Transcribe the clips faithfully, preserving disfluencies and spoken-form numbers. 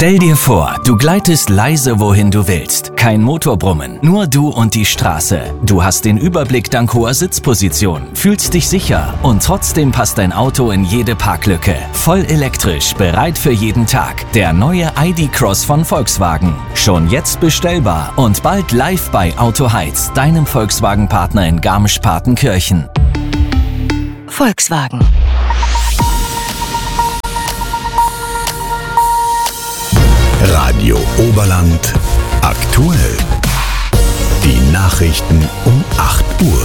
Stell dir vor, du gleitest leise wohin du willst. Kein Motorbrummen, nur du und die Straße. Du hast den Überblick dank hoher Sitzposition, fühlst dich sicher und trotzdem passt dein Auto in jede Parklücke. Voll elektrisch, bereit für jeden Tag. Der neue I D-Cross von Volkswagen. Schon jetzt bestellbar und bald live bei Auto Heiz, deinem Volkswagen-Partner in Garmisch-Partenkirchen. Volkswagen. Radio Oberland aktuell. Die Nachrichten um acht Uhr.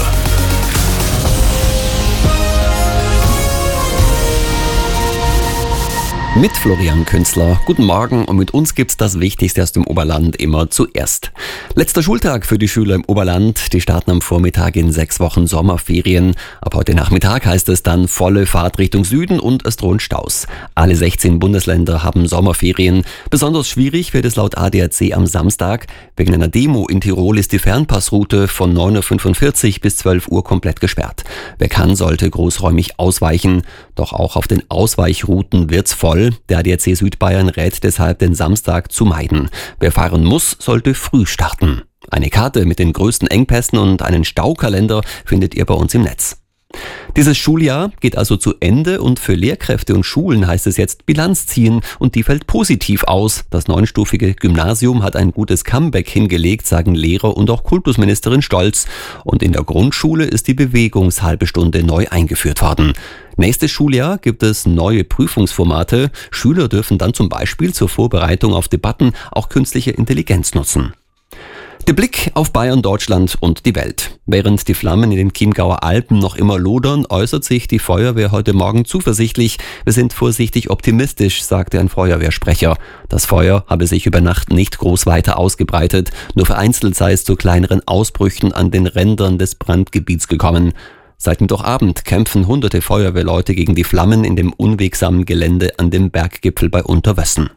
Mit Florian Künzler. Guten Morgen und mit uns gibt's das Wichtigste aus dem Oberland immer zuerst. Letzter Schultag für die Schüler im Oberland. Die starten am Vormittag in sechs Wochen Sommerferien. Ab heute Nachmittag heißt es dann volle Fahrt Richtung Süden und es drohen Staus. Alle sechzehn Bundesländer haben Sommerferien. Besonders schwierig wird es laut A D A C am Samstag. Wegen einer Demo in Tirol ist die Fernpassroute von neun Uhr fünfundvierzig bis zwölf Uhr komplett gesperrt. Wer kann, sollte großräumig ausweichen. Doch auch auf den Ausweichrouten wird's voll. Der A D A C Südbayern rät deshalb, den Samstag zu meiden. Wer fahren muss, sollte früh starten. Eine Karte mit den größten Engpässen und einen Staukalender findet ihr bei uns im Netz. Dieses Schuljahr geht also zu Ende und für Lehrkräfte und Schulen heißt es jetzt Bilanz ziehen und die fällt positiv aus. Das neunstufige Gymnasium hat ein gutes Comeback hingelegt, sagen Lehrer und auch Kultusministerin Stolz. Und in der Grundschule ist die Bewegungshalbe Stunde neu eingeführt worden. Nächstes Schuljahr gibt es neue Prüfungsformate. Schüler dürfen dann zum Beispiel zur Vorbereitung auf Debatten auch künstliche Intelligenz nutzen. Der Blick auf Bayern, Deutschland und die Welt. Während die Flammen in den Chiemgauer Alpen noch immer lodern, äußert sich die Feuerwehr heute Morgen zuversichtlich. Wir sind vorsichtig optimistisch, sagte ein Feuerwehrsprecher. Das Feuer habe sich über Nacht nicht groß weiter ausgebreitet. Nur vereinzelt sei es zu kleineren Ausbrüchen an den Rändern des Brandgebiets gekommen. Seit Mittwochabend kämpfen hunderte Feuerwehrleute gegen die Flammen in dem unwegsamen Gelände an dem Berggipfel bei Unterwössen.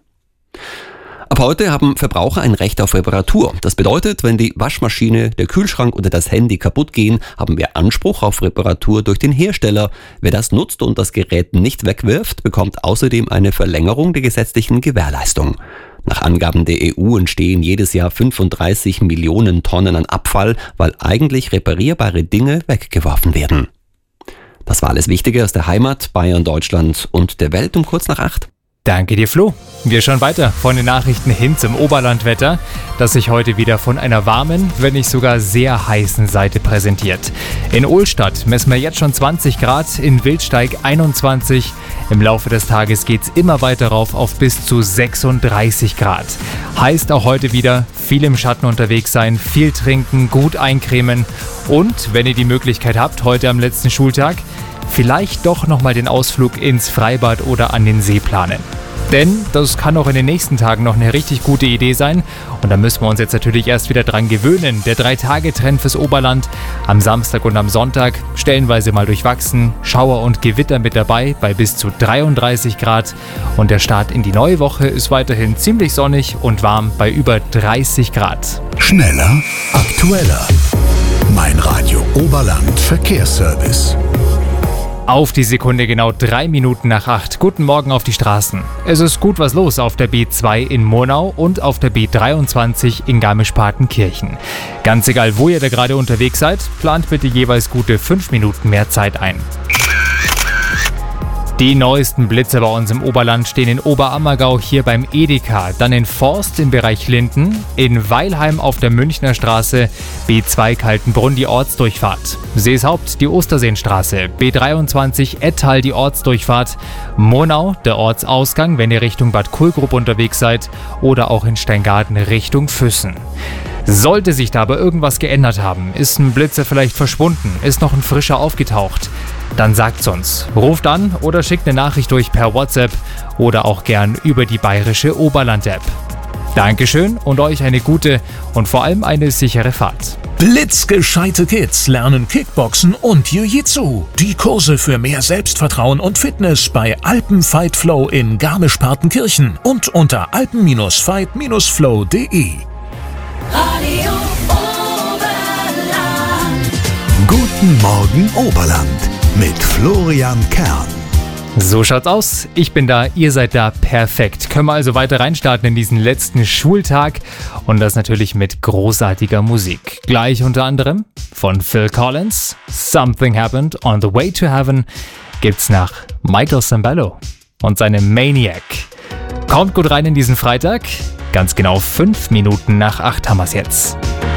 Ab heute haben Verbraucher ein Recht auf Reparatur. Das bedeutet, wenn die Waschmaschine, der Kühlschrank oder das Handy kaputt gehen, haben wir Anspruch auf Reparatur durch den Hersteller. Wer das nutzt und das Gerät nicht wegwirft, bekommt außerdem eine Verlängerung der gesetzlichen Gewährleistung. Nach Angaben der E U entstehen jedes Jahr fünfunddreißig Millionen Tonnen an Abfall, weil eigentlich reparierbare Dinge weggeworfen werden. Das war alles Wichtige aus der Heimat, Bayern, Deutschland und der Welt um kurz nach acht. Danke dir, Flo. Wir schauen weiter von den Nachrichten hin zum Oberlandwetter, das sich heute wieder von einer warmen, wenn nicht sogar sehr heißen Seite präsentiert. In Ohlstadt messen wir jetzt schon zwanzig Grad, in Wildsteig einundzwanzig. Im Laufe des Tages geht's immer weiter rauf auf bis zu sechsunddreißig Grad. Heißt auch heute wieder viel im Schatten unterwegs sein, viel trinken, gut eincremen und, wenn ihr die Möglichkeit habt, heute am letzten Schultag, vielleicht doch nochmal den Ausflug ins Freibad oder an den See planen. Denn das kann auch in den nächsten Tagen noch eine richtig gute Idee sein. Und da müssen wir uns jetzt natürlich erst wieder dran gewöhnen. Der Drei-Tage-Trend fürs Oberland am Samstag und am Sonntag stellenweise mal durchwachsen. Schauer und Gewitter mit dabei bei bis zu dreiunddreißig Grad. Und der Start in die neue Woche ist weiterhin ziemlich sonnig und warm bei über dreißig Grad. Schneller, aktueller. Mein Radio Oberland Verkehrsservice. Auf die Sekunde genau drei Minuten nach acht. Guten Morgen auf die Straßen. Es ist gut was los auf der B zwei in Murnau und auf der B dreiundzwanzig in Garmisch-Partenkirchen. Ganz egal, wo ihr da gerade unterwegs seid, plant bitte jeweils gute fünf Minuten mehr Zeit ein. Die neuesten Blitze bei uns im Oberland stehen in Oberammergau hier beim Edeka, dann in Forst im Bereich Linden, in Weilheim auf der Münchner Straße, B zwei Kaltenbrunn die Ortsdurchfahrt, Seeshaupt die Osterseenstraße, B dreiundzwanzig Ettal die Ortsdurchfahrt, Murnau der Ortsausgang, wenn ihr Richtung Bad Kohlgrub unterwegs seid oder auch in Steingarten Richtung Füssen. Sollte sich da aber irgendwas geändert haben, ist ein Blitzer vielleicht verschwunden, ist noch ein frischer aufgetaucht, dann sagt's uns. Ruft an oder schickt eine Nachricht durch per WhatsApp oder auch gern über die bayerische Oberland-App. Dankeschön und euch eine gute und vor allem eine sichere Fahrt. Blitzgescheite Kids lernen Kickboxen und Jiu-Jitsu. Die Kurse für mehr Selbstvertrauen und Fitness bei Alpenfight Flow in Garmisch-Partenkirchen und unter alpen Fight Flow punkt de. Radio Oberland. Guten Morgen Oberland mit Florian Kern. So schaut's aus. Ich bin da, ihr seid da, perfekt. Können wir also weiter reinstarten in diesen letzten Schultag und das natürlich mit großartiger Musik. Gleich unter anderem von Phil Collins, Something Happened, On the Way to Heaven gibt's nach Michael Sembello und seinem Maniac. Kommt gut rein in diesen Freitag. Ganz genau fünf Minuten nach acht haben wir's jetzt.